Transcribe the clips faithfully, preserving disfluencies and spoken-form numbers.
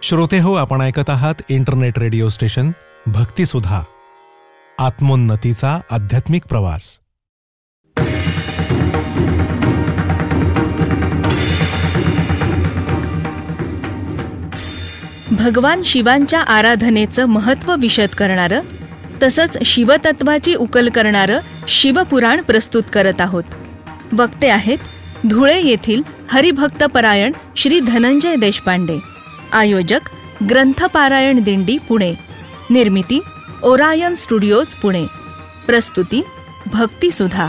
श्रोते हो, आपण ऐकत आहात इंटरनेट रेडिओ स्टेशन भक्तिसुधा, आत्मोन्नतीचा आध्यात्मिक प्रवास. भगवान शिवांच्या आराधनेचं महत्त्व विशद करणारं तसंच शिवतत्वाची उकल करणारं शिवपुराण प्रस्तुत करत आहोत. वक्ते आहेत धुळे येथील हरिभक्तपरायण श्री धनंजय देशपांडे. आयोजक ग्रंथपारायण दिंडी पुणे. निर्मिती ओरायन स्टुडिओज पुणे. प्रस्तुती भक्तिसुधा.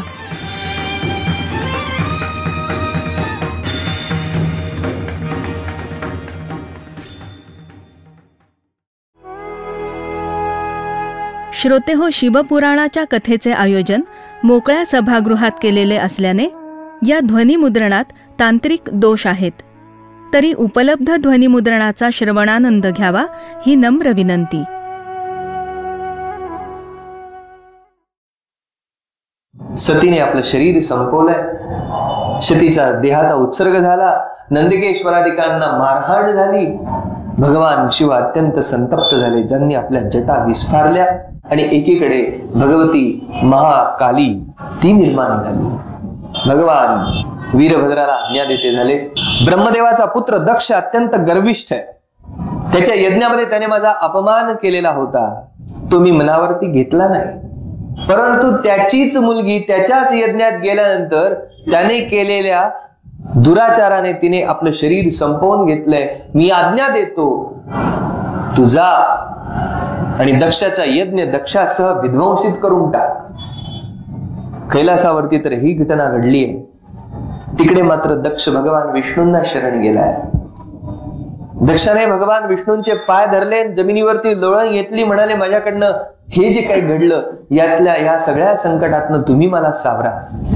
श्रोते हो, शिवपुराणाच्या कथेचे आयोजन मोकळ्या सभागृहात केलेले असल्याने या ध्वनिमुद्रणात तांत्रिक दोष आहेत. तरी उपलब्ध ध्वनिमुद्रणाचा श्रवणानंद घ्यावा ही नम्र विनंती. सतीने आपलं शरीर संपवलंय. सतीचा देहाचा उत्सर्ग झाला. नंदिकेश्वरादिकांना मारहाण झाली. भगवान शिव अत्यंत संतप्त झाले. ज्यांनी आपल्या जटा विस्फारल्या आणि एकीकडे भगवती महाकाली ती निर्माण झाली. भगवान वीरभद्राला आज्ञा देते झाले. ब्रह्मदेवाचा पुत्र दक्ष अत्यंत गर्विष्ठ आहे. त्याच्या यज्ञामध्ये त्याने माझा अपमान केलेला होता, तो मी मनावरती घेतला नाही. परंतु त्याचीच मुलगी त्याच्याच यज्ञात गेल्यानंतर त्याने केलेल्या दुराचाराने तिने आपलं शरीर संपवून घेतलंय. मी आज्ञा देतो, तू जा आणि दक्षाचा यज्ञ दक्षासह विध्वंसित करून टाक. कैलासावरती तर ही घटना घडली आहे. तिकडे मात्र दक्ष भगवान विष्णूंना शरण गेलाय. दक्षाने भगवान विष्णूंचे पाय धरले, जमिनीवरती लोळण घेतली, म्हणाले माझ्याकडनं हे जे काही घडलं यातल्या या सगळ्या संकटातनं तुम्ही मला सावरा.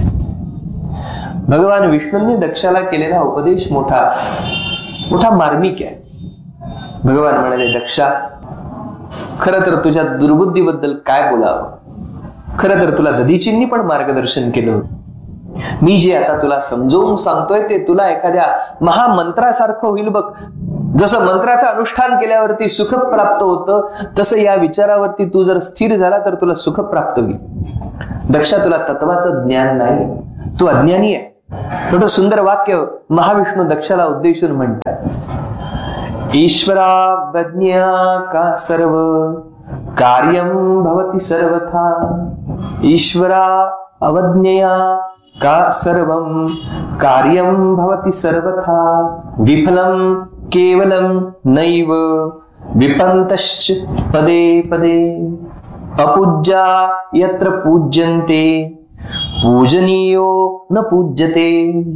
भगवान विष्णूंनी दक्षाला केलेला उपदेश मोठा मोठा मार्मिक आहे. भगवान म्हणाले, दक्षा खरं तर तुझ्या दुर्बुद्धीबद्दल काय बोलावं. खरं तर तुला दधीचींनी पण मार्गदर्शन केलं होतं. मी जे आता तुला समजावून सांगतोय ते तुला एखाद्या महामंत्रासारखं होईल बघ. जसं मंत्राचं अनुष्ठान केल्यावरती सुख प्राप्त होतं, तसं या विचारावरती तू जर स्थिर झाला तर तुला सुख प्राप्त होईल. दक्षा तुला तत्वाचं ज्ञान नाही, तू अज्ञानी आहे. थोडं सुंदर वाक्य महाविष्णू दक्षाला उद्देशून म्हणतात. ईश्वराज्ञा का सर्व कार्यम भवति सर्वथा. ईश्वरा अवज्ञया का सर्वं कार्यं भवति सर्वथा. विफलं केवलं नैव विपन्तश्च पदे पदे. अपूज्या यत्र पूज्यन्ते पूजनीयो न पूज्यते.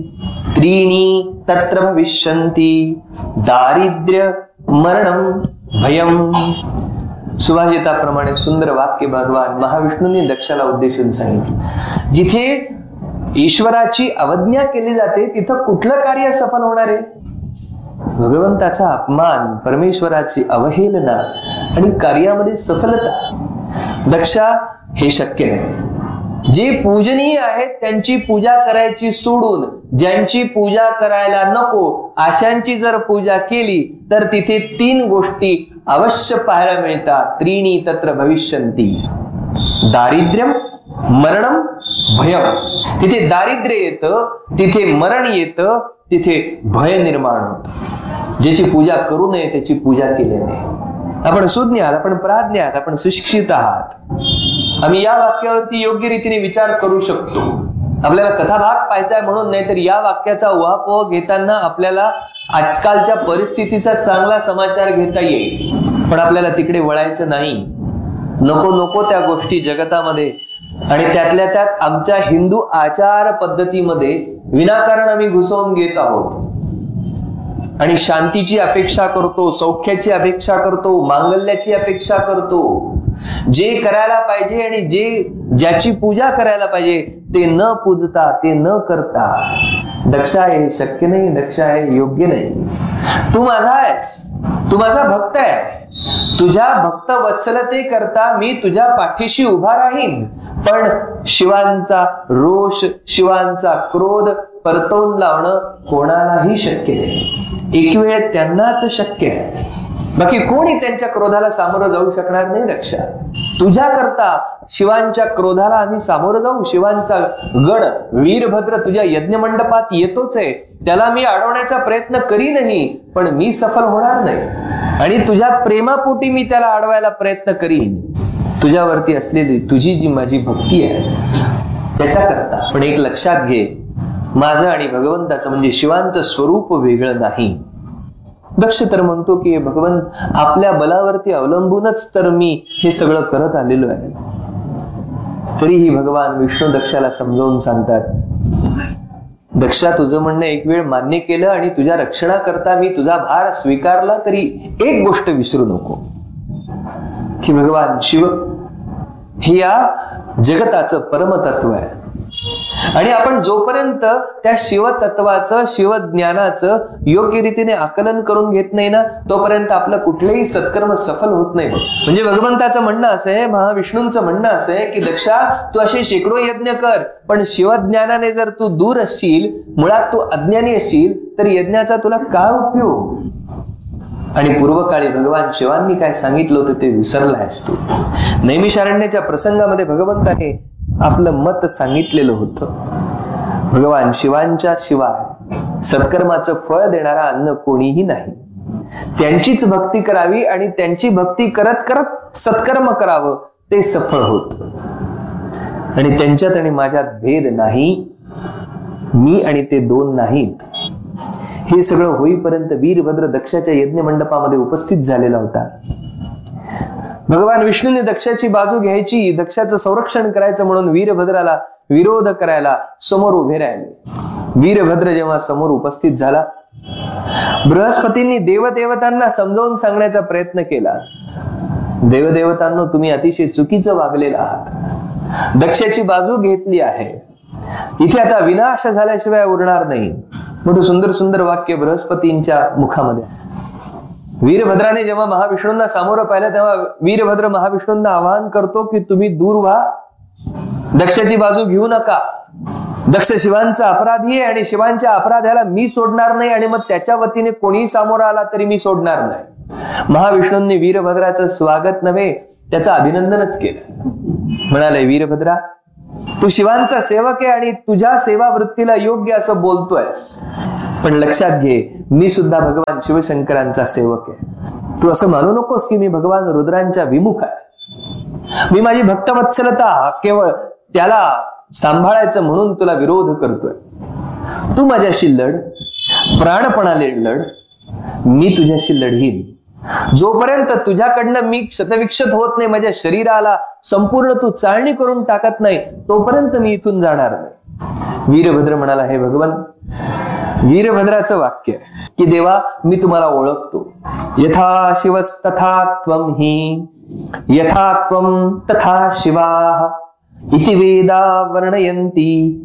त्रीणि तत्र भविष्यन्ति दारिद्र्य मरणं भयम्. सुभाषिताप्रमाणे सुंदर वाक्य भगवान महाविष्णूंनी दक्षाला उद्देशून सांगितलं. जिथे ईश्वराची अवज्ञा केली जाते तिथं कुठलं कार्य सफल होणार आहे. भगवंताचा अपमान, परमेश्वराची अवहेलना आणि कार्यामध्ये सफलता. दक्षा हे शक्य नाही. जे पूजनीय आहेत त्यांची पूजा करायची सोडून ज्यांची पूजा करायला नको अशांची जर पूजा केली तर तिथे तीन गोष्टी अवश्य पाहायला मिळतात. त्रीणी तत्र भविष्यन्ति. दारिद्र्यम मरणम भयम. तिथे दारिद्र्य येतं, तिथे मरण येतं, तिथे भय निर्माण होतं. ज्याची पूजा करू नये त्याची पूजा केल्याने. आपण सुज्ञ आहात, आपण प्राज्ञ आहात, आपण सुशिक्षित आहात. आम्ही या वाक्यावरती योग्य रीतीने विचार करू शकतो. आपल्याला कथाभाग पाहायचा म्हणून नाही तर या वाक्याचा उहापोह घेताना आपल्याला आजकालच्या परिस्थितीचा चांगला समाचार घेता येईल. पण आपल्याला तिकडे वळायचं नाही. नको नको त्या गोष्टी जगतामध्ये आणि त्यातल्या त्यात आमच्या हिंदू आचार पद्धतीमध्ये विनाकारण आम्ही घुसवून घेत आहोत आणि शांतीची अपेक्षा करतो, सौख्याची अपेक्षा करतो, मांगल्याची अपेक्षा करतो. जे करायला पाहिजे आणि जे ज्याची पूजा करायला पाहिजे ते न पूजता, ते न करता. दक्षा हे शक्य नाही, दक्षा हे योग्य नाही. तू माझा आहेस, तू माझा भक्त आहे. तुझ्या भक्त वत्सलते करता मी तुझ्या पाठीशी उभा राहीन. पण शिवांचा रोष, शिवांचा क्रोध परतवून लावणं कोणालाही शक्य नाही. एक वेळ त्यांनाच शक्य आहे. बाकी कोणी त्यांच्या क्रोधाला सामोरं जाऊ शकणार नाही. दक्षा, तुझ्या करता शिवांच्या क्रोधाला आम्ही सामोरं जाऊ? शिवांचा गड वीरभद्र तुझ्या यज्ञमंडपात येतोच आहे, त्याला मी अडवण्याचा प्रयत्न करीनही, पण मी सफल होणार नाही. आणि तुझ्या प्रेमापोटी मी त्याला अडवायला प्रयत्न करीन. तुझ्यावरती असलेली तुझी जी माझी भक्ती आहे त्याच्याकरता. पण एक लक्षात घे, माझं आणि भगवंताचं म्हणजे शिवांचं स्वरूप वेगळं नाही. दक्ष तर म्हणतो की भगवंत आपल्या बलावरती अवलंबूनच तर मी हे सगळं करत आलेलो आहे. तरीही भगवान विष्णू दक्षाला समजावून सांगतात, दक्षा, तुझं म्हणणं एक वेळ मान्य केलं आणि तुझ्या रक्षणाकरता मी तुझा भार स्वीकारला, तरी एक गोष्ट विसरू नको की भगवान शिव हे या जगताचं परमतत्व आहे. आणि आपण जोपर्यंत त्या शिवतत्वाचं शिवज्ञानाचं योग्य रीतीने आकलन करून घेत नाही ना, तोपर्यंत आपलं कुठलेही सत्कर्म सफल होत नाही. म्हणजे भगवंताचं म्हणणं असं आहे, महाविष्णूंचं म्हणणं असं आहे की दक्षा, तू असे शेकडो यज्ञ कर, पण शिवज्ञानाने जर तू दूर असशील, मुळात तू अज्ञानी असशील, तर यज्ञाचा तुला काय उपयोग? आणि पूर्वकाळी भगवान शिवांनी काय सांगितलं होतं ते विसरलायस तू. नैमिषारण्याच्या प्रसंगामध्ये भगवंताने आपलं मत सांगितलेलं होतं. भगवान शिवांच्या शिवाय सत्कर्माचं फळ देणारा अन्न कोणीही नाही. त्यांचीच भक्ती करावी आणि त्यांची भक्ती करत करत सत्कर्म करावं, ते सफळ होत. आणि त्यांच्यात आणि माझ्यात भेद नाही, मी आणि ते दोन नाहीत. हे सगळं होईपर्यंत वीरभद्र दक्षाच्या यज्ञ मंडपामध्ये उपस्थित झालेला होता. भगवान विष्णूने दक्षाची बाजू घ्यायची, दक्षाचं संरक्षण करायचं म्हणून वीरभद्राला विरोध करायला समोर उभे राहिले. वीरभद्र जेव्हा समोर उपस्थित झाला, बृहस्पतींनी देवदेवतांना समजावून सांगण्याचा प्रयत्न केला. देवदेवतांनो, तुम्ही अतिशय चुकीचं वागलेला आहात, दक्षाची बाजू घेतली आहे, इथे आता विनाश झाल्याशिवाय उरणार नाही. मोठं सुंदर सुंदर वाक्य बृहस्पतींच्या मुखामध्ये. वीरभद्राने जेव्हा महाविष्णूंना सामोरं पाहिलं, तेव्हा वीरभद्र महाविष्णूंना आवाहन करतो की तुम्ही दूर व्हा, दक्षाची बाजू घेऊ नका. दक्ष शिवांचा अपराधी आहे आणि शिवांच्या अपराध्याला मी सोडणार नाही, आणि मग त्याच्या वतीने कोणीही सामोरं आला तरी मी सोडणार नाही. महाविष्णूंनी वीरभद्राचं स्वागत नव्हे, त्याचं अभिनंदनच केलं. म्हणाले, वीरभद्रा, तू शिवांचा सेवक आहे आणि तुझ्या सेवा वृत्तीला योग्य असं बोलतोयस, पण लक्षात घे, मी सुद्धा भगवान शिवशंकरांचा सेवक आहे. तू असं मानू नकोस की मी भगवान रुद्रांच्या विमुख आहे. मी माझी भक्तवत्सलता केवळ त्याला सांभाळायचं म्हणून तुला विरोध करतोय. तू माझ्याशी लढ, प्राणपणाने लढ, मी तुझ्याशी लढीन. जोपर्यंत तुझ्याकडनं मी क्षतविक्षत होत नाही, माझ्या शरीराला संपूर्ण तू चाळणी करून टाकत नाही, तोपर्यंत मी इथून जाणार नाही. वीरभद्र म्हणाला, हे भगवान, वीरभद्राचं वाक्य की देवा, मी तुम्हाला ओळखतो. यथा शिवस्तथा त्वं हि, यथा त्वं तथा शिवाः इति वेदा वर्णयन्ति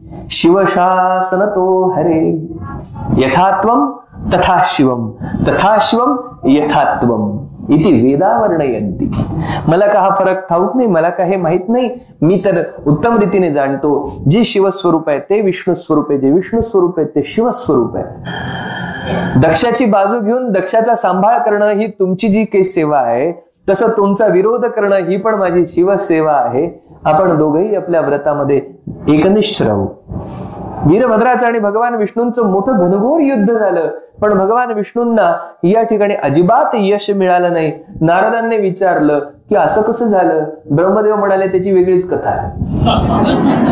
शिवशासनतो हरे. यथा त्वं तथा शिवम, तथा शिवम यथा त्वं इति वेदा वर्णयन्ति. मला का हा फरक ठाऊक नाही, मला का हे माहित नाही. मी तर उत्तम रीतीने जाणतो, जे शिवस्वरूप आहे ते विष्णू स्वरूप आहे, जे विष्णू स्वरूप आहे ते शिवस्वरूप आहे. दक्षाची बाजू घेऊन दक्षाचा सांभाळ करणं ही तुमची जी काही सेवा आहे, तसं तुमचा विरोध करणं ही पण माझी शिवसेवा आहे. आपण दोघंही आपल्या व्रतामध्ये एकनिष्ठ राहू. वीरभद्राचं आणि भगवान विष्णूंचं मोठं घनघोर युद्ध झालं, पण भगवान विष्णूंना या ठिकाणी अजिबात यश मिळालं नाही. नारदांनी विचारलं की असं कसं झालं? ब्रह्मदेव म्हणाले, त्याची वेगळीच कथा आहे.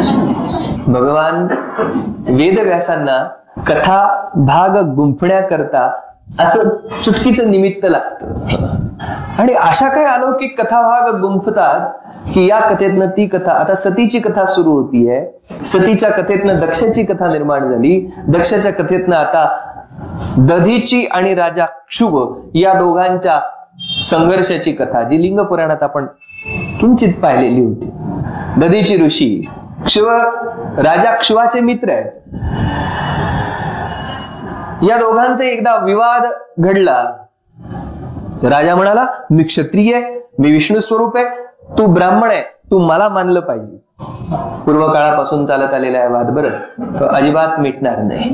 भगवान वेदव्यासांना कथा भाग गुंफण्याकरता असं चुटकीचं निमित्त लागतं, आणि अशा काही अलौकिक कथा भाग गुंफतात की या कथेतनं ती कथा, आता सतीची कथा सुरू होतीये, सतीच्या कथेतनं दक्षाची कथा निर्माण झाली, दक्षाच्या कथेतनं आता दधीची आणि राजा क्षुभ या दोघांच्या संघर्षाची कथा, जी लिंग पुराणात आपण किंचित पाहिलेली होती. दधीची ऋषी क्षुभ, राजा क्षुवाचे मित्र आहेत. या दोघांचा एकदा विवाद घडला. राजा म्हणाला, मी क्षत्रिय आहे, मी विष्णू स्वरूप आहे, तू ब्राह्मण आहे, तू मला मानलं पाहिजे. पूर्व काळापासून चालत आलेला आहे वाद, बरं, तो अजिबात मिटणार नाही.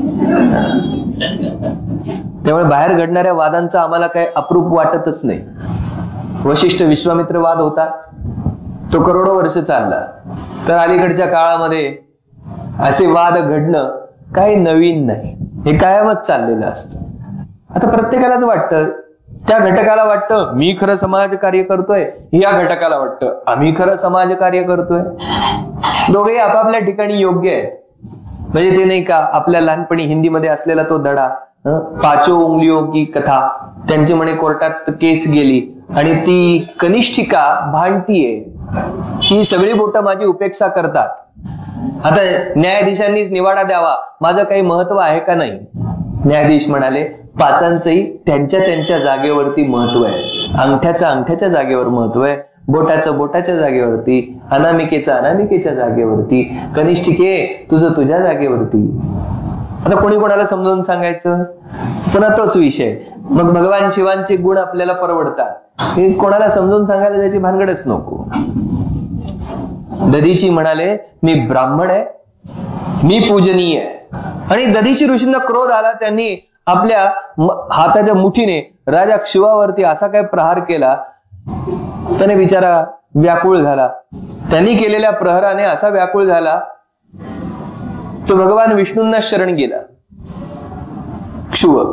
त्यामुळे बाहेर घडणाऱ्या वादांचा आम्हाला काही अप्रूप वाटतच नाही. वशिष्ठ विश्वामित्र वाद होता, तो करोडो वर्ष चालला. तर अलीकडच्या काळामध्ये असे वाद घडणं काही नवीन नाही, हे कायमच चाललेलं असतं. आता प्रत्येकालाच वाटतं, त्या घटकाला वाटतं मी खरं समाज कार्य करतोय, या घटकाला वाटतं आम्ही खरं समाज कार्य करतोय. दोघेही आपापल्या ठिकाणी योग्य आहेत. म्हणजे ते नाही का आपल्या लहानपणी हिंदीमध्ये असलेला तो धडा, पाचो उंगलियों की कथा, त्यांची म्हणे कोर्टात केस गेली आणि ती कनिष्ठिका भांडतीये, ही सगळी बोटं माझी उपेक्षा करतात. आता न्यायाधीशांनीच निवाडा द्यावा, माझं काही महत्व आहे का नाही. न्यायाधीश म्हणाले पाचांचंही त्यांच्या त्यांच्या जागेवरती महत्व आहे. अंगठ्याचं अंगठ्याच्या जागेवर महत्व आहे, बोटाचं बोटाच्या जागेवरती, अनामिकेचं अनामिकेच्या जागेवरती, कनिष्ठिके तुझं तुझ्या जागेवरती. आता कोणी कोणाला समजावून सांगायचं, पुन्हा तोच विषय. मग भगवान शिवांचे गुण आपल्याला परवडतात, हे कोणाला समजावून सांगायला त्याची भानगडच नको. दधीची म्हणाले मी ब्राह्मण आहे, मी पूजनीय आहे. आणि दधीची ऋषींना क्रोध आला, त्यांनी आपल्या हाताच्या मुठीने राजा शिवावरती असा काय प्रहार केला, त्याने बिचारा व्याकुळ झाला. त्यांनी केलेल्या प्रहाराने असा व्याकुळ झाला, तो भगवान विष्णूंना शरण गेला. क्षुव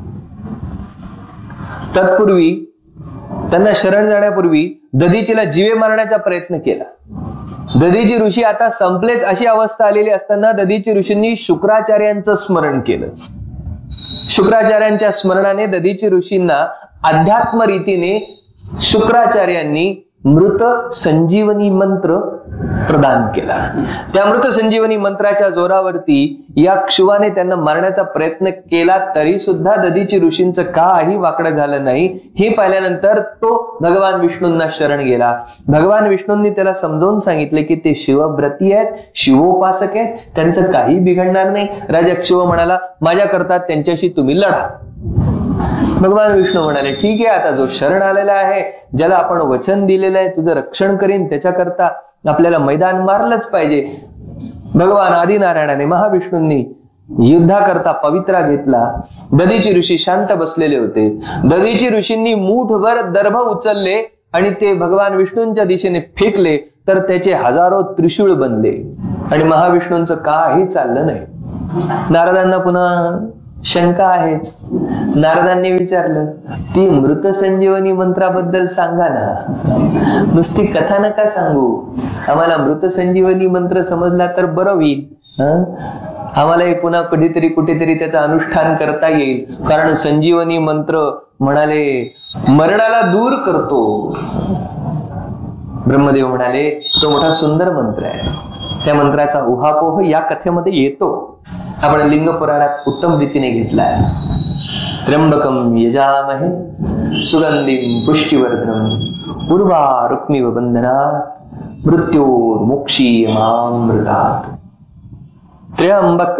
तत्पूर्वी त्यांना शरण जाण्यापूर्वी दधीचीला जीवे मारण्याचा प्रयत्न केला. दधीची ऋषी आता संपलेच अशी अवस्था आलेली असताना दधीची ऋषींनी शुक्राचार्यांचं स्मरण केलं. शुक्राचार्यांच्या स्मरणाने दधीची ऋषींना अध्यात्म रीतीने शुक्राचार्यांनी मृत संजीवनी मंत्र प्रदान केला. त्या मृत संजीवनी मंत्राच्या जोरावरती या क्षुवाने त्यांना मारण्याचा प्रयत्न केला, तरी सुद्धा दधीची ऋषींचं काही वाकडं झालं नाही. हे पाहिल्यानंतर तो भगवान विष्णूंना शरण गेला. भगवान विष्णूंनी त्याला समजावून सांगितले की ते शिवव्रती आहेत, शिवोपासक आहेत, त्यांचं काही बिघडणार नाही. राजा क्षुव म्हणाला माझ्या करता त्यांच्याशी तुम्ही लढा. भगवान विष्णू म्हणाले ठीक आहे, आता जो शरण आलेला आहे, ज्याला आपण वचन दिलेलं आहे तुझं रक्षण करीन, त्याच्याकरता आपल्याला मैदान मारलंच पाहिजे. भगवान आदिनारायणाने महाविष्णूंनी युद्धाकरता पवित्रा घेतला. दधीची ऋषी शांत बसलेले होते. दधीची ऋषींनी मूठभर दर्भ उचलले आणि ते भगवान विष्णूंच्या दिशेने फेकले, तर त्याचे हजारो त्रिशूळ बनले आणि महाविष्णूंचं काही चाललं नाही. नारदांना पुन्हा शंका आहेच. नारदांनी विचारलं ती मृत संजीवनी मंत्राबद्दल सांगा ना, नुसती कथा नका सांगू, आम्हाला मृत संजीवनी मंत्र समजला तर बरं होईल. आम्हालाही पुन्हा कधीतरी कुठेतरी त्याचं अनुष्ठान करता येईल. कारण संजीवनी मंत्र म्हणाले मरणाला दूर करतो. ब्रह्मदेव म्हणाले तो मोठा सुंदर मंत्र आहे, त्या मंत्राचा उहापोह या कथेमध्ये येतो. आपण लिंग पुराणात उत्तम रीतीने घेतलाय. त्र्यंबकम यजामहे सुगंधिम पुष्टिवर्धनम उर्वा रुक्मिव बंधनात् मृत्योर्मुक्षीयमामृतात्. त्र्यंबक,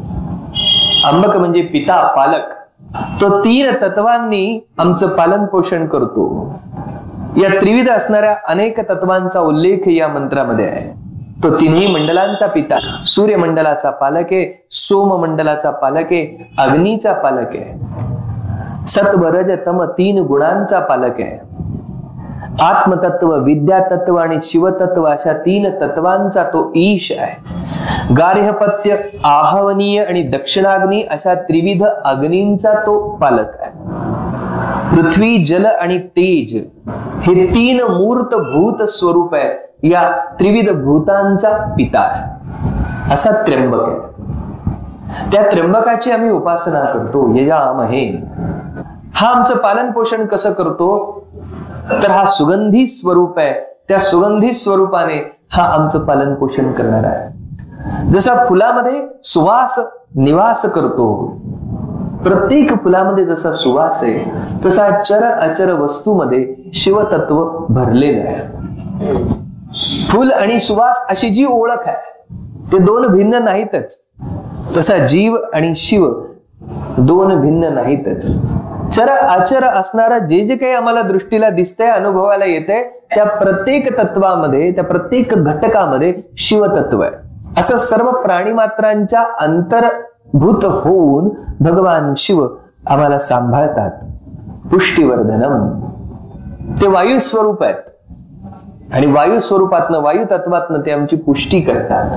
अंबक म्हणजे पिता, पालक. तो तीन तत्वांनी आमचं पालन पोषण करतो. या त्रिविध असणाऱ्या अनेक तत्वांचा उल्लेख या मंत्रामध्ये आहे. तो तिन्ही मंडलांचा पिता, सूर्य मंडलाचा पालक आहे, सोम मंडलाचा पालक आहे, अग्नीचा पालक आहे, सत्व रज तम तीन गुणांचा पालक आहे, आत्मतत्व, विद्यातत्व आणि शिवतत्व अशा तीन तत्वांचा तो ईश आहे. गार्हपत्य, आहवनीय आणि दक्षिणाग्नी अशा त्रिविध अग्नींचा तो पालक आहे. पृथ्वी, जल आणि तेज हे तीन मूर्त भूत स्वरूप आहे, या त्रिविध भूतांचा पिता आहे. असा त्र्यंबक आहे. त्या त्र्यंबकाची आम्ही उपासना करतो. यजामहे. हा आमचं पालन पोषण कसं करतो, तर हा सुगंधी स्वरूप आहे. त्या सुगंधी स्वरूपाने हा आमचं पालन पोषण करणार आहे. जसा फुलामध्ये सुवास निवास करतो, प्रत्येक फुलामध्ये जसा सुवास आहे, तसा चर अचर वस्तूमध्ये शिवतत्व भरलेलं आहे. फुल आणि सुवास अशी जी ओळख आहे ते दोन भिन्न नाहीतच, तसा जीव आणि शिव दोन भिन्न नाहीतच. चर अचर असणारं जे जे काही आम्हाला दृष्टीला दिसतंय, अनुभवाला येतंय, त्या प्रत्येक तत्वामध्ये, त्या प्रत्येक घटकामध्ये शिवतत्व आहे. असं सर्व प्राणीमात्रांच्या अंतर्भूत होऊन भगवान शिव आम्हाला सांभाळतात. पुष्टिवर्धनम, ते वायू स्वरूप आहेत आणि वायू स्वरूपातनं, वायू तत्वातनं ते आमची पुष्टी करतात.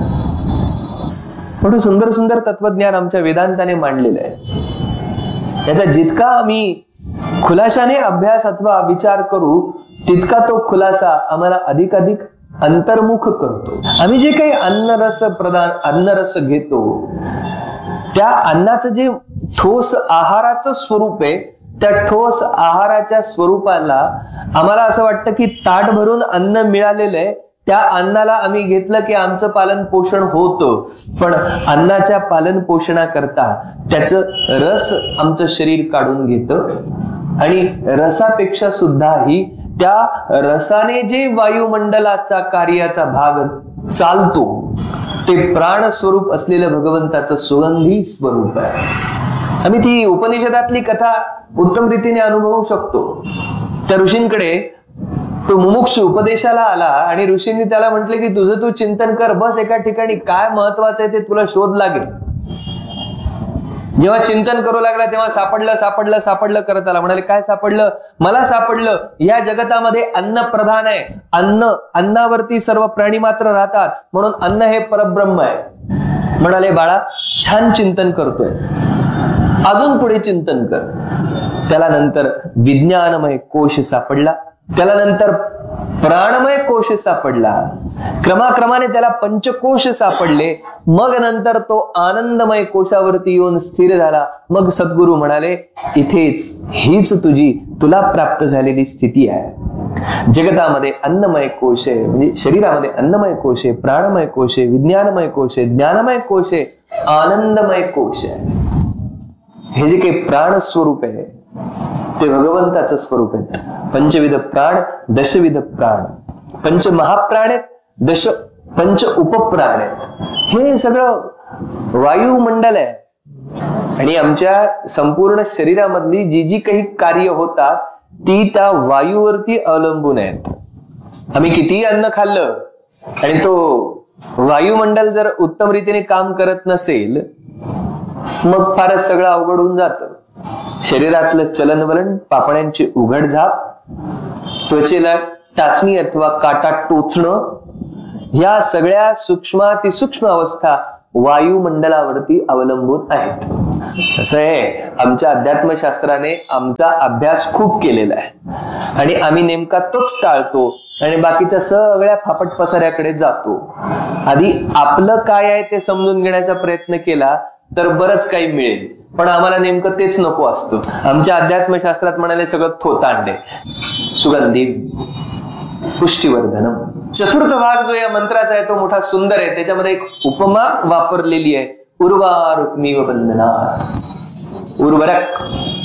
मोठं सुंदर सुंदर तत्वज्ञान आमच्या वेदांताने मांडलेलं आहे. त्याचा जितका आम्ही खुलाशाने अभ्यास अथवा विचार करू, तितका तो खुलासा आम्हाला अधिकाधिक अंतर्मुख करतो. आम्ही जे काही अन्नरस प्रदान अन्नरस घेतो, त्या अन्नाचं जे ठोस आहाराचं स्वरूप आहे, त्या ठोस आहाराच्या स्वरूपाला आम्हाला असं वाटतं की ताट भरून अन्न मिळालेलं आहे, त्या अन्नाला आम्ही घेतलं की आमचं पालन पोषण होतं. पण अन्नाच्या पालन पोषणाकरता त्याचं रस आमचं शरीर काढून घेतं आणि रसापेक्षा सुद्धाही त्या रसाने जे वायुमंडलाचा कार्याचा भाग चालतो, ते प्राण स्वरूप असलेलं भगवंताचं सुगंधी स्वरूप आहे. आम्ही ती उपनिषदातली कथा उत्तम रीतीने अनुभवू शकतो. त्या ऋषींकडे तो मुमुक्षु उपदेशाला आला आणि ऋषींनी त्याला म्हटले की तुझं तू चिंतन कर, बस एका ठिकाणी, काय महत्वाचं आहे ते तुला शोध लागेल. जेव्हा चिंतन करू लागला तेव्हा सापडलं सापडलं सापडलं करत आला. म्हणाले काय सापडलं? मला सापडलं या जगतामध्ये अन्न प्रधान आहे. अन्न, अन्नावरती सर्व प्राणी मात्र राहतात, म्हणून अन्न हे परब्रह्म आहे. म्हणाले बाळा, छान चिंतन करतोय, अजून पुढे चिंतन कर. त्याला नंतर विज्ञानमय कोश सापडला, त्याला नंतर प्राणमय कोश सापडला, क्रमाक्रमाने त्याला पंचकोश सापडले. मग नंतर तो आनंदमय कोशावरती येऊन स्थिर झाला. मग सद्गुरु म्हणाले, इथेच हीच तुझी तुला प्राप्त झालेली स्थिती आहे. जगतामध्ये अन्नमय कोश आहे, म्हणजे शरीरामध्ये अन्नमय कोश आहे, प्राणमय कोश आहे, विज्ञानमय कोश आहे, ज्ञानमय कोश आहे, आनंदमय कोश आहे. हे जे काही प्राण स्वरूप आहे ते भगवंताचं स्वरूप आहे. पंचविध प्राण, दशविध प्राण, पंच महाप्राण आहेत, दश पंच उपप्राण आहेत. हे सगळं वायुमंडल आहे आणि आमच्या संपूर्ण शरीरामधली जी जी काही कार्य होतात ती त्या वायूवरती अवलंबून आहेत. आम्ही कितीही अन्न खाल्लं आणि तो वायुमंडल जर उत्तम रीतीने काम करत नसेल, मग फारच सगळं अवघड होऊन जातं. शरीरातलं चलनवलन, पापण्यांची उघडझाप, त्वचेला टाचणी अथवा काटा टोचणं, या सगळ्या सूक्ष्मातिसूक्ष्म अवस्था वायुमंडलावरती अवलंबून आहेत. असं आहे, आमच्या अध्यात्मशास्त्राने आमचा अभ्यास खूप केलेला आहे आणि आम्ही नेमका तोच टाळतो आणि बाकीच्या सगळ्या फापट पसाऱ्याकडे जातो. आधी आपलं काय आहे ते समजून घेण्याचा प्रयत्न केला तर बरंच काही मिळेल, पण आम्हाला नेमकं तेच नको असतं. आमच्या अध्यात्मशास्त्रात म्हणाले सगळं थोतांडे. सुगंधी पुष्टिवर्धनम, चतुर्थ भाग जो या मंत्राचा आहे तो मोठा सुंदर आहे. त्याच्यामध्ये एक उपमा वापरलेली आहे, उर्वारुक्मीव बंधना. उर्वरक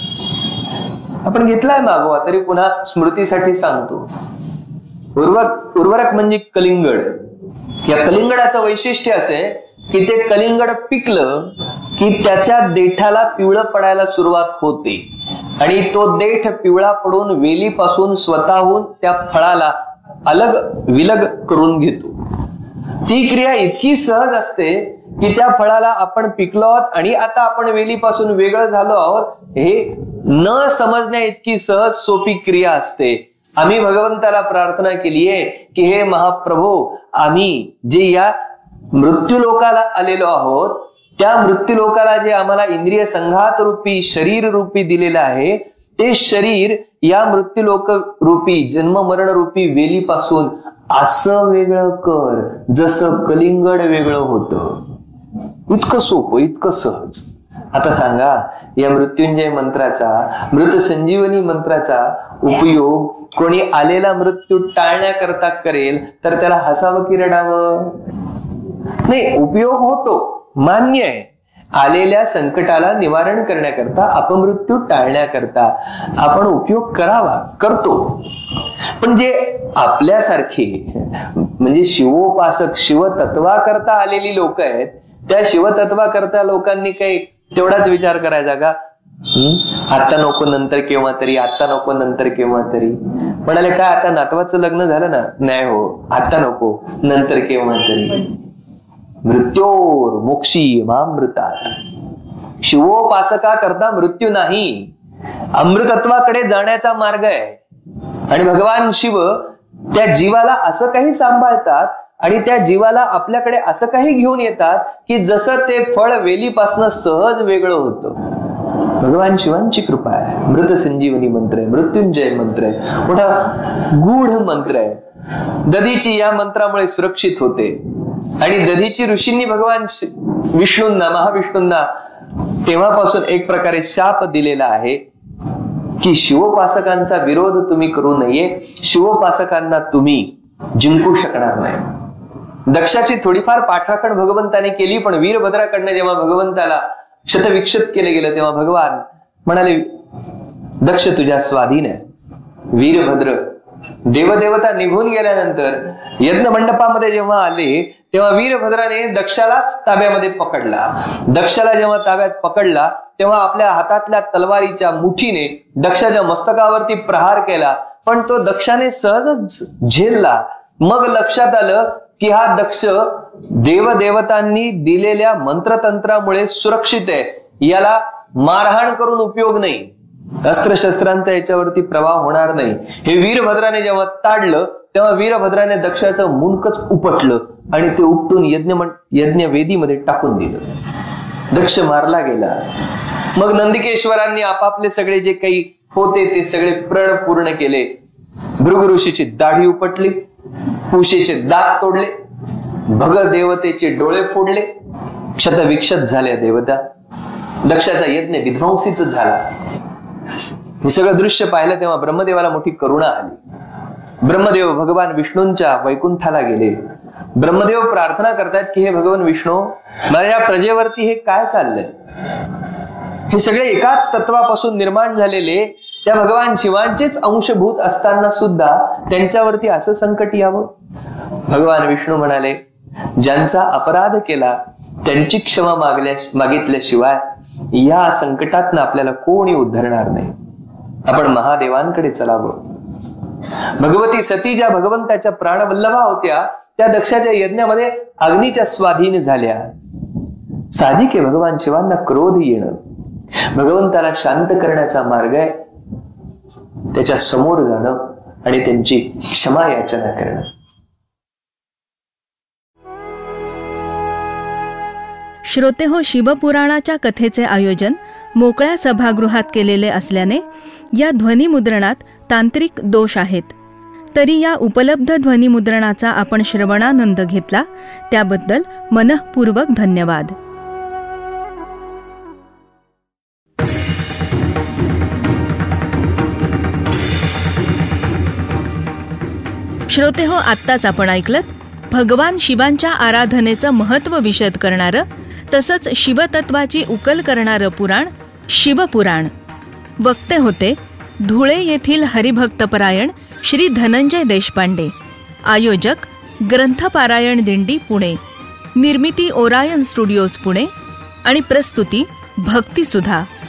आपण घेतलाय मागोवा, तरी पुन्हा स्मृतीसाठी सांगतो. उर्वरक उर्वरक म्हणजे कलिंगड. या कलिंगडाचं वैशिष्ट्य असे की ते कलिंगड पिकलं की त्याच्या देठाला पिवळं पडायला सुरुवात होते आणि तो देठ पिवळा पडून वेलीपासून स्वतःहून त्या फळाला अलग विलग करून घेतो. ती क्रिया इतकी सहज असते की त्या फळाला आपण पिकलो आहोत आणि आता आपण वेलीपासून वेगळं झालो आहोत हे न समजण्या इतकी सहज सोपी क्रिया असते. आम्ही भगवंताला प्रार्थना केली आहे की हे महाप्रभू, आम्ही जे या मृत्यू लोकाला आलेलो आहोत, त्या मृत्यू लोकाला जे आम्हाला इंद्रिय संघात रूपी शरीर रूपी दिलेलं आहे, ते शरीर या मृत्यू लोक रूपी जन्म मरण रूपी वेलीपासून असं वेगळं कर जसं कलिंगड वेगळं होतं. इतकं सोपं, इतकं सहज. आता सांगा, या मृत्युंजय मंत्राचा, मृत संजीवनी मंत्राचा उपयोग कोणी आलेला मृत्यू टाळण्याकरता करेल तर त्याला हसावं की रडावं? नाही, उपयोग होतो, मान्य आहे. आलेल्या संकटाला निवारण करण्याकरता, अपमृत्यू टाळण्याकरता आपण उपयोग करावा, करतो. पण जे आपल्यासारखे म्हणजे शिवोपासक, शिवतत्वाकरता आलेली लोक आहेत, त्या शिवतत्वाकरता लोकांनी काही तेवढाच विचार करायचा का? हम्म आता नको नंतर केव्हा तरी, आता नको नंतर केव्हा तरी. म्हणाले काय आता नातवाचं लग्न झालं ना, नाही हो आता नको नंतर केव्हा तरी. मृत्योर मोक्षी मामृतात, शिवोपासका करता मृत्यू नाही, अमृतत्वाकडे जाण्याचा मार्ग आहे. आणि भगवान शिव त्या जीवाला असं काही सांभाळतात आणि त्या जीवाला आपल्याकडे असं काही घेऊन येतात की जसं ते फळ वेलीपासनं सहज वेगळं होतं. भगवान शिवांची कृपा आहे. मृत संजीवनी मंत्र आहे, मृत्युंजय मंत्र आहे, मोठा गूढ मंत्र आहे. दधीची या मंत्रामुळे सुरक्षित होते. आणि दधीची ऋषींनी भगवान विष्णूंना, महाविष्णूंना तेव्हापासून एक प्रकारे शाप दिलेला आहे की शिवोपासकांचा विरोध तुम्ही करू नये, शिवोपासकांना तुम्ही जिंकू शकणार नाही. दक्षाची थोडीफार पाठराखण भगवंताने केली, पण वीरभद्राकडनं जेव्हा भगवंताला शतविक्षत केले गेलं तेव्हा भगवान म्हणाले दक्ष तुझ्या स्वाधीन आहे. वीरभद्र देवदेवता निघून गेल्यानंतर यज्ञ मंडपामध्ये जेव्हा आले तेव्हा वीरभद्राने दक्षालाच ताब्यामध्ये पकडला. दक्षाला जेव्हा ताब्यात पकडला तेव्हा आपल्या हातातल्या तलवारीच्या मुठीने दक्षाच्या मस्तकावरती प्रहार केला, पण तो दक्षाने सहजच झेलला. मग लक्षात आलं की हा दक्ष देवदेवतांनी दिलेल्या मंत्रतंत्रामुळे सुरक्षित आहे, याला मारहाण करून उपयोग नाही, अस्त्रशस्त्रांचा याच्यावरती प्रभाव होणार नाही. हे वीरभद्राने जेव्हा ताडलं तेव्हा वीरभद्राने दक्षाचं मुंडकच उपटलं आणि ते उपटून यज्ञ यज्ञ वेदीमध्ये टाकून दिलं. दक्ष मारला गेला. मग नंदिकेश्वरांनी आपापले सगळे जे काही होते ते सगळे प्रण पूर्ण केले. भृगु ऋषीची दाढी उपटली, पुशीचे दात तोडले, भग देवतेचे डोळे फोडले, शतविक्षत झाल्या देवता. दक्षाचा यज्ञ विध्वंसित झाला. हे सगळं दृश्य पाहिलं तेव्हा ब्रह्मदेवाला मोठी करुणा आली. ब्रह्मदेव भगवान विष्णूंच्या वैकुंठाला गेले. ब्रह्मदेव प्रार्थना करतात की हे भगवान विष्णू, माझ्या प्रजेवरती हे काय चाललंय? हे सगळे एकाच तत्वापासून निर्माण झालेले त्या भगवान शिवांचेच अंशभूत असताना सुद्धा त्यांच्यावरती असं संकट यावं? भगवान विष्णू म्हणाले, ज्यांचा अपराध केला त्यांची क्षमा मागल्या मागितल्याशिवाय या संकटातनं आपल्याला कोणी उद्धरणार नाही. आपण महादेवांकडे चलावं. भगवती सती ज्या भगवंताच्या प्राणवल्लभा होत्या त्या दक्षाच्या यज्ञामध्ये अग्नीच्या स्वाधीन झाल्या. साधिक आहे भगवान शिवांना क्रोध येणं. भगवंताला शांत करण्याचा मार्ग आहे त्याच्या समोर जाणं आणि त्यांची क्षमा याचना करणं. श्रोतेहो, शिवपुराणाच्या कथेचे आयोजन मोकळ्या सभागृहात केलेले असल्याने या ध्वनिमुद्रणात तांत्रिक दोष आहेत. तरी या उपलब्ध ध्वनिमुद्रणाचा आपण श्रवणानंद घेतला त्याबद्दल मनःपूर्वक धन्यवाद. श्रोतेहो, आत्ताच आपण ऐकलत भगवान शिवांच्या आराधनेचं महत्त्व विशद करणारं तसंच शिवतत्वाची उकल करणारं पुराण शिवपुराण. वक्ते होते धुळे येथील हरिभक्तपरायण श्री धनंजय देशपांडे. आयोजक ग्रंथपारायण दिंडी पुणे. निर्मिती ओरायन स्टुडिओज पुणे आणि प्रस्तुती भक्तिसुधा.